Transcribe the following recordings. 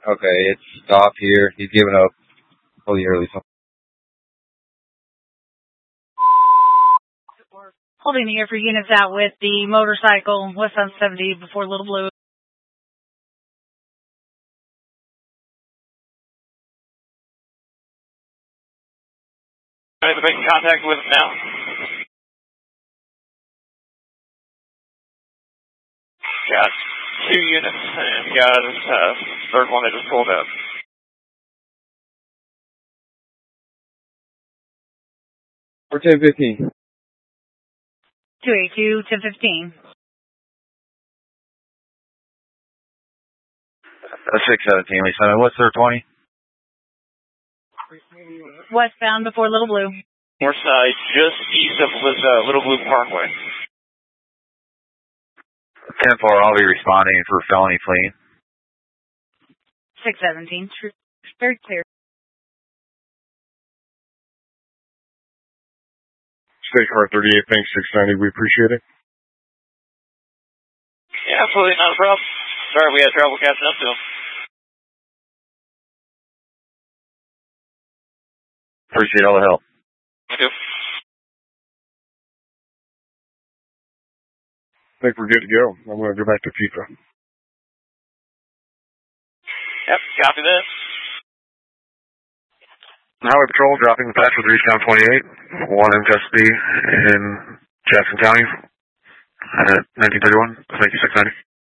Okay, it's stopped here. He's giving up fully early. Holding the air for units out with the motorcycle, west on 70 before Little Blue. Are they making contact with him now? Got 2 units and got a third one that just pulled up. Or 1015. 282, 1015. 617, Lisa. What's their 20? Westbound before Little Blue. North side, just east of Little Blue Parkway. 10-4, I'll be responding for felony fleeing. 617. Very clear. State Car 38, thanks, 690. We appreciate it. Yeah, absolutely, not a problem. Sorry, we had trouble catching up to him. Appreciate all the help. You too. I think we're good to go. I'm going to go back to FIFA. Yep, copy that. Highway Patrol dropping the patch with Eastbound 28. One in custody in Jackson County at 1931. Thank you, 690.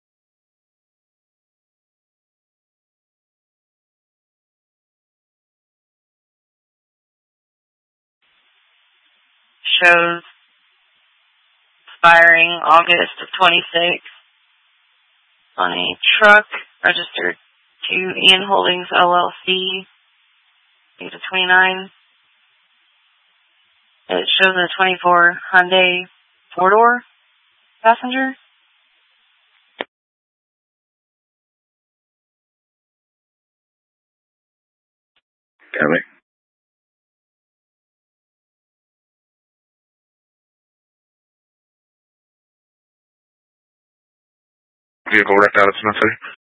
Shows expiring August of 26 on a truck registered to Ian Holdings LLC. It's a 29. It shows a 24 Hyundai 4-door passenger. Copy. Vehicle wrecked out at Smith City.